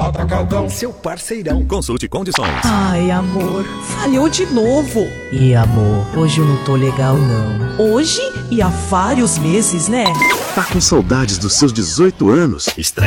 Atacadão, seu parceirão. Consulte condições. Ai, amor, falhou de novo. E amor, hoje eu não tô legal não. Hoje e há vários meses, né? Tá com saudades dos seus 18 anos? Estresse.